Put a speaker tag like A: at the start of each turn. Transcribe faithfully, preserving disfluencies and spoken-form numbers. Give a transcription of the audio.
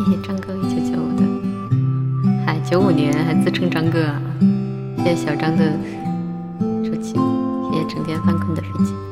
A: 谢张哥一九九五的，嗨，九五年还自称张哥啊！谢谢小张的手气，谢谢整天犯困的飞机。